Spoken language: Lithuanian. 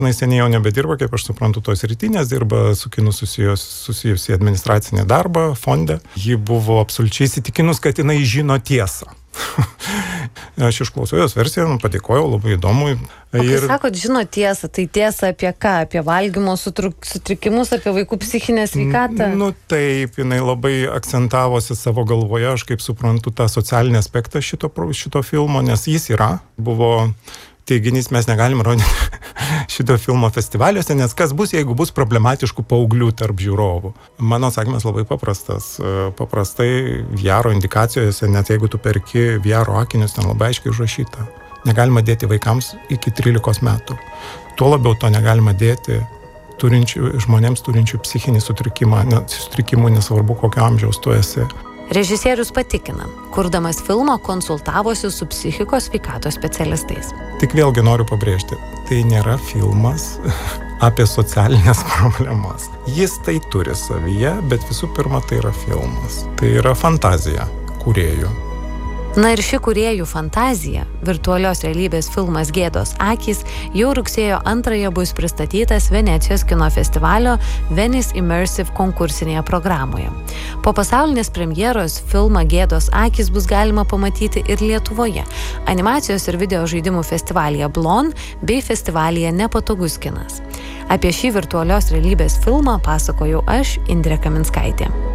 Jis seniai jau nebedirba, kaip aš suprantu, tos rytinės, dirba su kinu susijusi administracinį darbą fonde. Ji buvo absoliučiai įsitikinus, kad jinai žino tiesą. Aš išklausiau jos versiją, padėkojau, labai įdomu. O kai sakot, žino tiesą, tai tiesą apie ką? Apie valgymo sutrikimus, apie vaikų psichinę sveikatą? Taip, jinai labai akcentavosi savo galvoje, aš kaip suprantu, tą socialinį aspektą šito filmo, nes jis buvo teiginys, mes negalim rodyti šito filmo festivaliuose, nes kas bus, jeigu bus problematiškų paauglių tarp žiūrovų. Mano atsakymas labai paprastas. Paprastai VR indikacijose, net jeigu tu perki VR akinius, ten labai aiškiai užrašyta. Negalima dėti vaikams iki 13 metų. Tuo labiau to negalima dėti žmonėms turinčių psichinį sutrikimą, nesvarbu kokio amžiaus tu esi. Režisierius patikina, kurdamas filmą konsultavosi su psichikos sveikatos specialistais. Tik vėlgi noriu pabrėžti, tai nėra filmas apie socialinės problemas. Jis tai turi savyje, bet visų pirma tai yra filmas. Tai yra fantazija kūrėjų. Na ir ši kūrėjų fantazija, virtualios realybės filmas Gėdos akys, jau rugsėjo 2 bus pristatytas Venecijos kino festivalio Venice Immersive konkursinėje programoje. Po pasaulinės premjeros filmą Gėdos akys bus galima pamatyti ir Lietuvoje, animacijos ir video žaidimų festivalyje Blon bei festivalyje Nepatogus kinas. Apie šį virtualios realybės filmą pasakojau aš, Indrė Kaminskaitė.